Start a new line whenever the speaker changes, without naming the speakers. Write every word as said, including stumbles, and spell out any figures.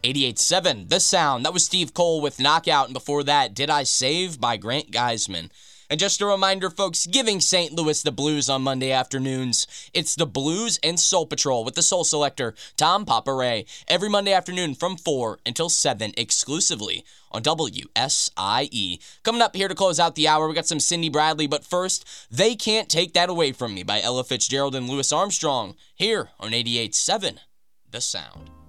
eighty-eight seven, The Sound. That was Steve Cole with Knockout, and before that, Did I Save by Grant Geisman. And just a reminder, folks, giving Saint Louis the blues on Monday afternoons. It's the Blues and Soul Patrol with the Soul Selector, Tom Paparay, every Monday afternoon from four until seven, exclusively on W S I E. Coming up here to close out the hour, we got some Cindy Bradley, but first, They Can't Take That Away From Me by Ella Fitzgerald and Louis Armstrong, here on eighty-eight seven, The Sound.